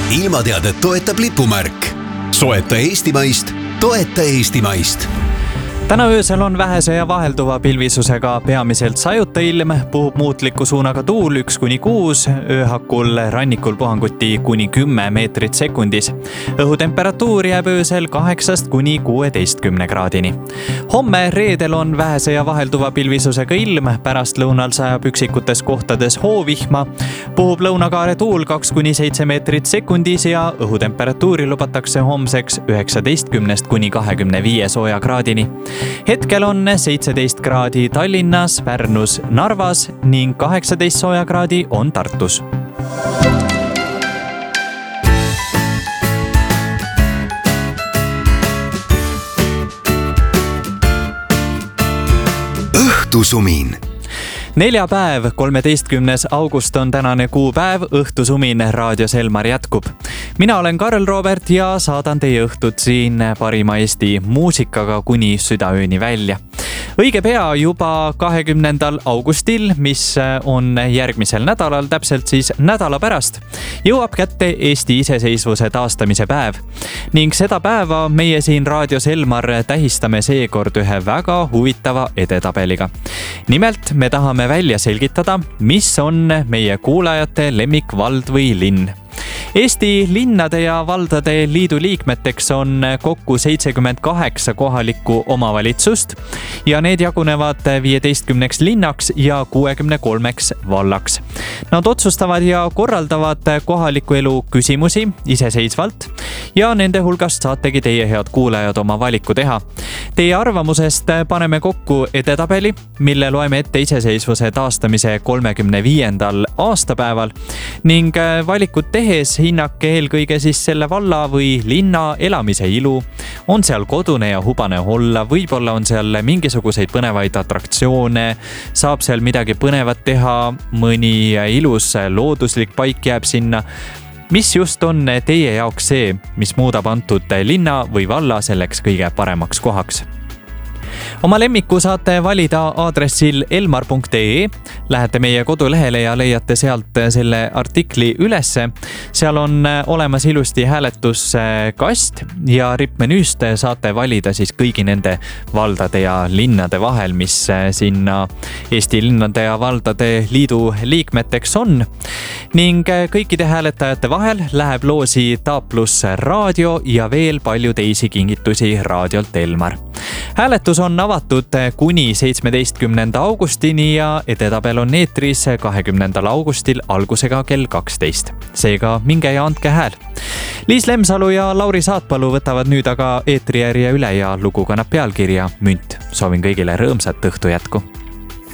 ilmateadet toetab lipumärk. Soeta eestimaist, toeta eestimaist. Täna öösel on vähese ja vahelduva pilvisusega peamiselt sajuta ilm, puhub muutliku suunaga tuul 1-6, ööhakul rannikul puhanguti kuni 10 meetrit sekundis. Õhutemperatuur jääb öösel 8-16 kraadini. Homme reedel on vähese ja vahelduva pilvisusega ilm, pärast lõunal sajab üksikutes kohtades hoovihma, puhub lõunakaare tuul 2-7 meetrit sekundis ja õhutemperatuuri lubatakse homseks 19-25 sooja kraadini. Hetkel on 17 kraadi Tallinnas, Pärnus, Narvas ning 18 sooja kraadi on Tartus. Õhtusumin. Neljapäev, 13. august on tänane kuupäev, õhtusumin raadios Elmar jätkub. Mina olen Karl Robert ja saadan teie õhtut siin parima Eesti muusikaga kuni südaööni välja. Õige pea juba 20. augustil, mis on järgmisel nädalal, täpselt siis nädala pärast, jõuab kätte Eesti iseseisvuse taastamise päev. Ning seda päeva meie siin raadios Elmar tähistame seekord ühe väga huvitava edetabeliga. Nimelt me tahame välja selgitada, mis on meie kuulajate lemmikvald või linn. Eesti linnade ja valdade liidu liikmeteks on kokku 78 kohalikku omavalitsust ja need jagunevad 15 linnaks ja 63 vallaks. Nad otsustavad ja korraldavad kohaliku elu küsimusi iseseisvalt ja nende hulgast saategi teie head kuulajad oma valiku teha. Teie arvamusest paneme kokku edetabeli, mille loeme ette iseseisvuse taastamise 35. aastapäeval ning valikut tehes hinnake eelkõige siis selle valla või linna elamise ilu. On seal kodune ja hubane olla, võib-olla on seal mingisuguseid põnevaid atraktsioone, saab seal midagi põnevat teha, mõni ilus looduslik paik jääb sinna. Mis just on teie jaoks see, mis muudab antud linna või valla selleks kõige paremaks kohaks? Oma lemmiku saate valida aadressil elmar.ee, lähete meie kodulehele ja leiate sealt selle artikli ülesse. Seal on olemas ilusti hääletuskast ja rippmenüüst saate valida siis kõigi nende valdade ja linnade vahel, mis sinna Eesti linnade ja valdade liidu liikmeteks on. Ning kõikide hääletajate vahel läheb loosi Taaplus raadio ja veel palju teisi kingitusi raadiolt Elmar. Hääletus on avatud kuni 17. augustini ja edetabel on eetris 20. augustil algusega kell 12. Seega minge ja andke hääl. Liis Lemsalu ja Lauri Saatpalu võtavad nüüd aga eetrijärje üle ja lugu kannab pealkirja Münt. Soovin kõigile rõõmsat õhtu jätku.